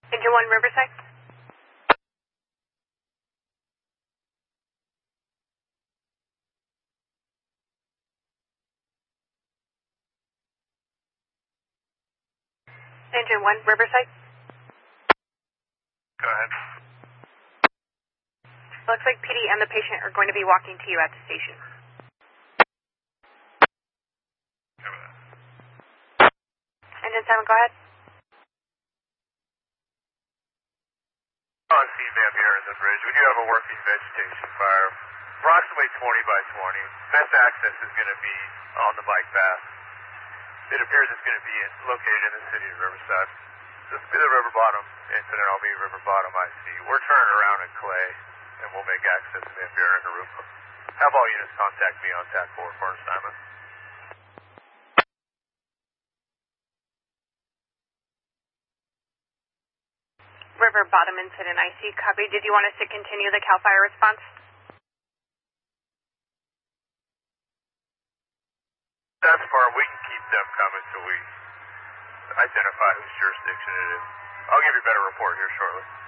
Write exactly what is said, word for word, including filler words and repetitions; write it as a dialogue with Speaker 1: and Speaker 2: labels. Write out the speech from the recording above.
Speaker 1: Engine one, Riverside. Engine one, Riverside.
Speaker 2: Go ahead.
Speaker 1: Looks like P D and the patient are going to be walking to you at the station.
Speaker 2: Go ahead.
Speaker 1: Engine seven, go ahead.
Speaker 2: On scene map here in the bridge. We do have a working vegetation fire. Approximately twenty by twenty. Best access is going to be on the bike path. It appears it's going to be located in the city of Riverside. This will be the River Bottom incident. I'll be River Bottom I C. We're turning around in Clay, and we'll make access to the Air and Arupa. Have all units contact me on T A C four for an assignment.
Speaker 1: River Bottom incident, I C. Copy. Did you want us to continue the CAL FIRE response?
Speaker 2: That's far. We can keep them coming till we identify whose jurisdiction it is. I'll give you a better report here shortly.